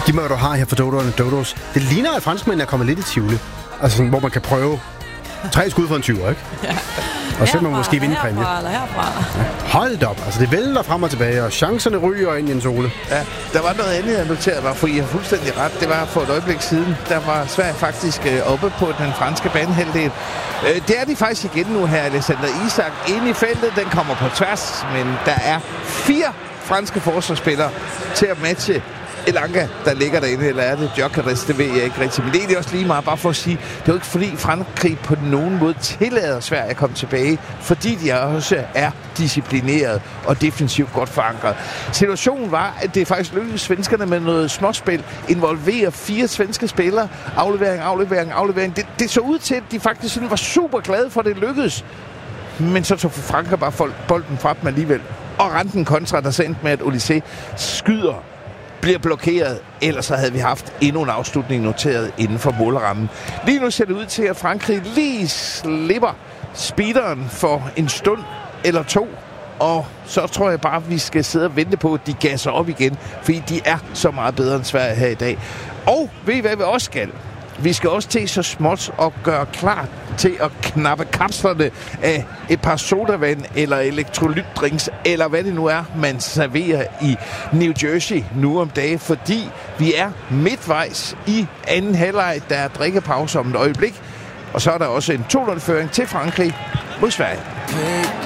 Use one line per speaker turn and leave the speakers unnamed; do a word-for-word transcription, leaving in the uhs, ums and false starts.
De møder, du har her for Dodoerne Dodos, det ligner, at franskmændene er kommet lidt i tvivl. Altså sådan, hvor man kan prøve tre skud for en tyver, ikke?
Ja.
Og så man måske vinde præmie.
Herfra, eller herfra.
Ja. Hold op, altså det vælter frem og tilbage, og chancerne ryger ind i en sole.
Ja, der var noget andet, jeg noterede mig, for I har fuldstændig ret. Det var for et øjeblik siden, der var Sverige faktisk øh, oppe på den franske banehalvdel. Øh, det er de faktisk igen nu her, Alexander Isak. Inde i feltet, den kommer på tværs, men der er fire franske forsvarsspillere til at matche Elanga, der ligger derinde, eller er det Gyökeres, det ved jeg ikke rigtigt. Men det er det også lige meget, bare for at sige, det er jo ikke fordi Frankrig på nogen måde tillader Sverige at komme tilbage, fordi de også er disciplineret og defensivt godt forankret. Situationen var, at det faktisk lykkedes svenskerne med noget småspil, involverer fire svenske spillere, aflevering, aflevering, aflevering. Det, det så ud til, at de faktisk var super glade for, at det lykkedes. Men så tog Frankrig bare bolden fra dem alligevel. Og rendte en kontra, der sendte med, at Olysée skyder, bliver blokeret, ellers så havde vi haft endnu en afslutning noteret inden for målrammen. Lige nu ser det ud til, at Frankrig lige slipper speederen for en stund eller to, og så tror jeg bare, at vi skal sidde og vente på, at de gasser op igen, fordi de er så meget bedre end Sverige her i dag. Og ved I, hvad vi også skal? Vi skal også til så småt og gøre klar til at knappe kapslerne af et par sodavand eller elektrolytdrinks, eller hvad det nu er, man serverer i New Jersey nu om dagen, fordi vi er midtvejs i anden halvleg, der er drikkepause om et øjeblik, og så er der også en to nul-føring til Frankrig mod Sverige.